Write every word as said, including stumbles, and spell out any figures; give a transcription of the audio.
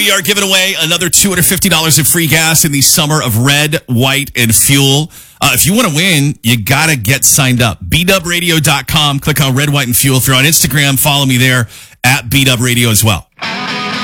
we are giving away another two hundred fifty dollars in free gas in the summer of Red, White, and Fuel. Uh, if you want to win, you got to get signed up. b dub radio dot com. Click on Red, White, and Fuel. If you're on Instagram, follow me there at b dub radio as well.